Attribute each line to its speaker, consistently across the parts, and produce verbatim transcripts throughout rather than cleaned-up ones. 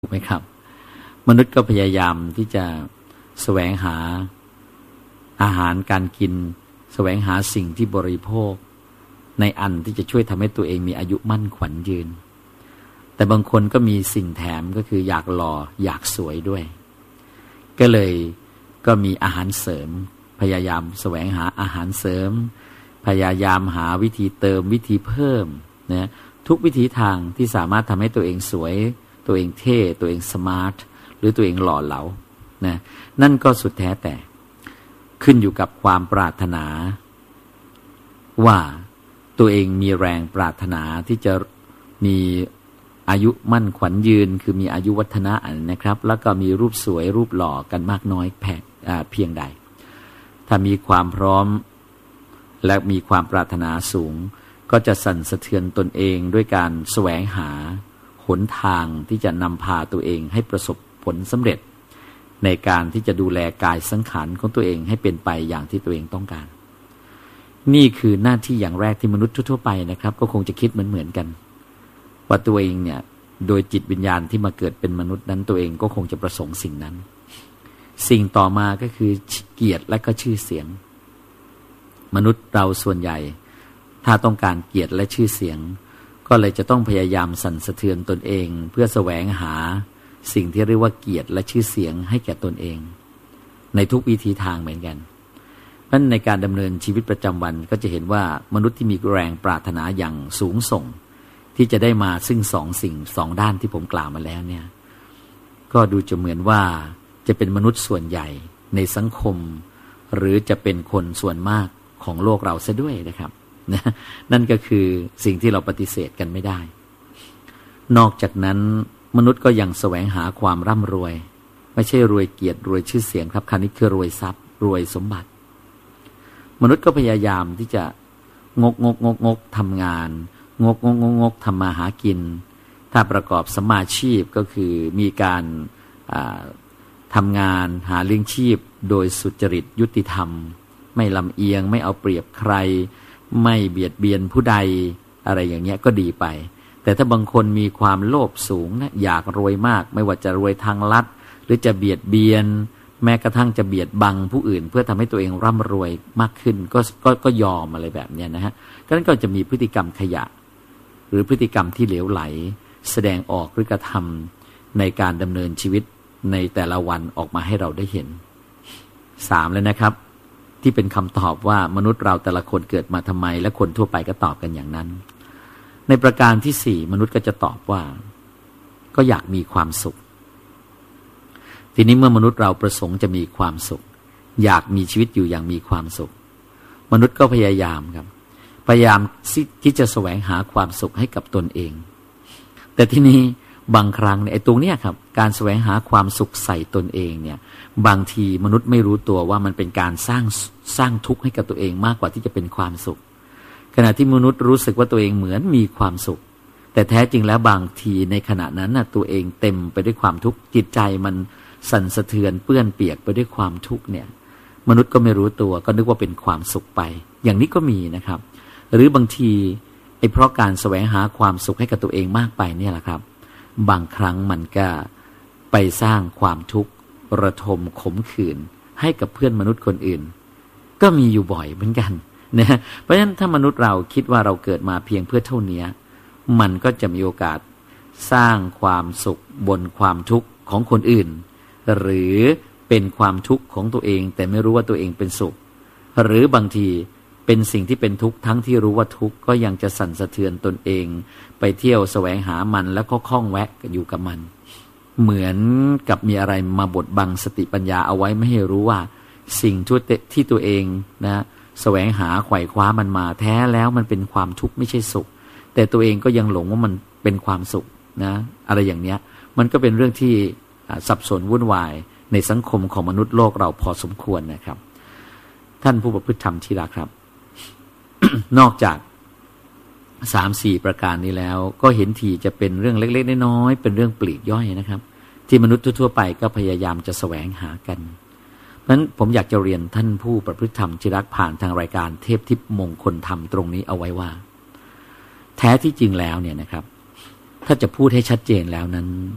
Speaker 1: ถูกไหมครับมนุษย์ก็พยายามที่จะแสวงหาอาหารการกินแสวงหาสิ่งที่บริโภคในอันที่จะช่วยทำให้ตัวเองมีอายุมั่นขวัญยืนแต่บางคนก็มีสิ่งแถมก็คืออยากหล่ออยากสวยด้วยก็เลยก็มีอาหารเสริมพยายามแสวงหาอาหารเสริมพยายามหาวิธีเติมวิธีเพิ่มนะทุกวิธีทางที่สามารถทำให้ตัวเองสวยตัวเองเท่ตัวเองสมาร์ทหรือตัวเองหล่อเหลานะนั่นก็สุดแท้แต่ขึ้นอยู่กับความปรารถนาว่าตัวเองมีแรงปรารถนาที่จะมีอายุมั่นขวัญยืนคือมีอายุวัฒนะนะครับแล้วก็มีรูปสวยรูปหล่อกันมากน้อยแพ้เพียงใดถ้ามีความพร้อมและมีความปรารถนาสูงก็จะสั่นสะเทือนตนเองด้วยการแสวงหาหนทางที่จะนำพาตัวเองให้ประสบผลสำเร็จในการที่จะดูแลกายสังขารของตัวเองให้เป็นไปอย่างที่ตัวเองต้องการนี่คือหน้าที่อย่างแรกที่มนุษย์ทั่วๆไปนะครับก็คงจะคิดเหมือนๆกันว่าตัวเองเนี่ยโดยจิตวิญญาณที่มาเกิดเป็นมนุษย์นั้นตัวเองก็คงจะประสงค์สิ่งนั้นสิ่งต่อมาก็คือเกียรติและก็ชื่อเสียงมนุษย์เราส่วนใหญ่ถ้าต้องการเกียรติและชื่อเสียงก็เลยจะต้องพยายามสั่นสะเทือนตนเองเพื่อแสวงหาสิ่งที่เรียกว่าเกียรติและชื่อเสียงให้แก่ตนเองในทุกวิธีทางเหมือนกันเพราะในการดำเนินชีวิตประจำวันก็จะเห็นว่ามนุษย์ที่มีแรงปรารถนาอย่างสูงส่งที่จะได้มาซึ่งสองสิ่งสองด้านที่ผมกล่าวมาแล้วเนี่ยก็ดูจะเหมือนว่าจะเป็นมนุษย์ส่วนใหญ่ในสังคมหรือจะเป็นคนส่วนมากของโลกเราซะด้วยนะครับนะนั่นก็คือสิ่งที่เราปฏิเสธกันไม่ได้นอกจากนั้นมนุษย์ก็ยังแสวงหาความร่ำรวยไม่ใช่รวยเกียรติรวยชื่อเสียงครับคราวนี้คือรวยทรัพย์รวยสมบัติมนุษย์ก็พยายามที่จะงกงกงกงกทำงานงกงกงกงกทำมาหากินถ้าประกอบสัมมาชีพก็คือมีการทำงานหาเลี้ยงชีพโดยสุจริตยุติธรรมไม่ลำเอียงไม่เอาเปรียบใครไม่เบียดเบียนผู้ใดอะไรอย่างเงี้ยก็ดีไปแต่ถ้าบางคนมีความโลภสูงนะอยากรวยมากไม่ว่าจะรวยทางลัดหรือจะเบียดเบียนแม้กระทั่งจะเบียดบังผู้อื่นเพื่อทำให้ตัวเองร่ำรวยมากขึ้นก็ก็ก็ยอมอะไรแบบเนี้ยนะฮะก็นั้นก็จะมีพฤติกรรมขยะหรือพฤติกรรมที่เหลวไหลแสดงออกหรือกระทำในการดำเนินชีวิตในแต่ละวันออกมาให้เราได้เห็นสามเลยนะครับที่เป็นคำตอบว่ามนุษย์เราแต่ละคนเกิดมาทำไมและคนทั่วไปก็ตอบกันอย่างนั้นในประการที่สี่มนุษย์ก็จะตอบว่าก็อยากมีความสุขทีนี้เมื่อมนุษย์เราประสงค์จะมีความสุขอยากมีชีวิตอยู่อย่างมีความสุขมนุษย์ก็พยายามครับพยายามที่จะแสวงหาความสุขให้กับตนเองแต่ทีนี้บางครั้งเนี่ยไอ้ตรงเนี้ยครับการแสวงหาความสุขใส่ตนเองเนี่ยบางทีมนุษย์ไม่รู้ตัวว่ามันเป็นการสร้างสร้างทุกข์ให้กับตัวเองมากกว่าที่จะเป็นความสุขขณะที่มนุษย์รู้สึกว่าตัวเองเหมือนมีความสุขแต่แท้จริงแล้วบางทีในขณะนั้นน่ะตัวเองเต็มไปด้วยความทุกข์จิตใจมันสั่นสะเทือนเปื้อนเปียกไปด้วยความทุกข์เนี่ยมนุษย์ก็ไม่รู้ตัวก็นึกว่าเป็นความสุขไปอย่างนี้ก็มีนะครับหรือบางทีไอ้เพราะการแสวงหาความสุขให้กับตัวเองมากไปเนี่ยแหละครับบางครั้งมันก็ไปสร้างความทุกข์ระทมขมขื่นให้กับเพื่อนมนุษย์คนอื่นก็มีอยู่บ่อยเหมือนกันนะเพราะฉะนั้นถ้ามนุษย์เราคิดว่าเราเกิดมาเพียงเพื่อเท่านี้มันก็จะมีโอกาสสร้างความสุขบนความทุกข์ของคนอื่นหรือเป็นความทุกข์ของตัวเองแต่ไม่รู้ว่าตัวเองเป็นสุขหรือบางทีเป็นสิ่งที่เป็นทุกข์ทั้งที่รู้ว่าทุกข์ก็ยังจะสั่นสะเทือนตนเองไปเที่ยวแสวงหามันแล้วก็คล้องแวะอยู่กับมันเหมือนกับมีอะไรมาบดบังสติปัญญาเอาไว้ไม่ให้รู้ว่าสิ่งที่ตัวเองนะแสวงหาไขว่คว้ามันมาแท้แล้วมันเป็นความทุกข์ไม่ใช่สุขแต่ตัวเองก็ยังหลงว่ามันเป็นความสุขนะอะไรอย่างเนี้ยมันก็เป็นเรื่องที่สับสนวุ่นวายในสังคมของมนุษย์โลกเราพอสมควรนะครับท่านผู้ประพฤติธรรมที่รักครับ นอกจากสามสี่ประการนี้แล้วก็เห็นทีจะเป็นเรื่องเล็กๆน้อยๆเป็นเรื่องปลีกย่อยนะครับที่มนุษย์ทั่วๆไปก็พยายามจะแสวงหากันเพราะฉะนั้นผมอยากจะเรียนท่านผู้ประพฤติธรรมที่รักผ่านทางรายการเทพทิพย์มงคลธรรมตรงนี้เอาไว้ว่าแท้ที่จริงแล้วเนี่ยนะครับถ้าจะพูดให้ชัดเจนแล้วนั้น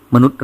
Speaker 1: มนุษย์